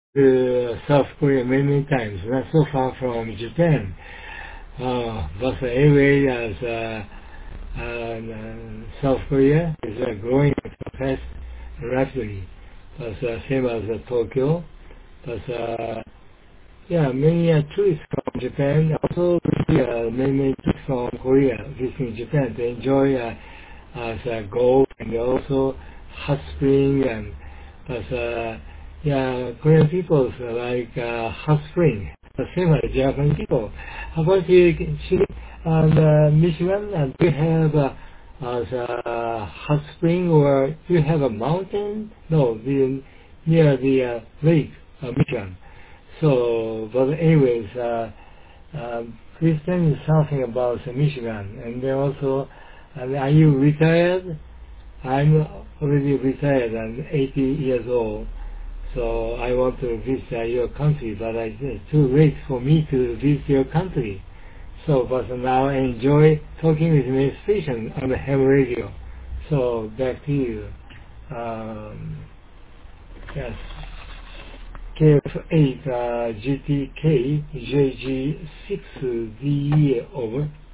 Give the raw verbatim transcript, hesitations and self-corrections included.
to South Korea many times, not so far from Japan. Uh, but anyway, as uh, uh, South Korea is uh, growing fast, rapidly. But uh, same as uh, Tokyo. But uh, yeah, many uh, tourists from Japan also visit, uh, many, many tourists from Korea visiting Japan to enjoy uh, as uh, golf and also hot spring and but uh, yeah, Korean people like uh, hot spring, the same as Japanese people. How about you, Chile and uh, Michigan? And do you have uh, as a hot spring or do you have a mountain? No, the near the uh, lake, uh, Michigan. So, but anyways, uh, um, please tell me something about uh, Michigan. And then also, uh, are you retired? I'm already retired. I'm eighty years old. So I want to visit uh, your country, but I, it's too late for me to visit your country. So, but now I enjoy talking with my station on the ham radio. So back to you. Um, yes. K F eight uh, G T K J G six V E over.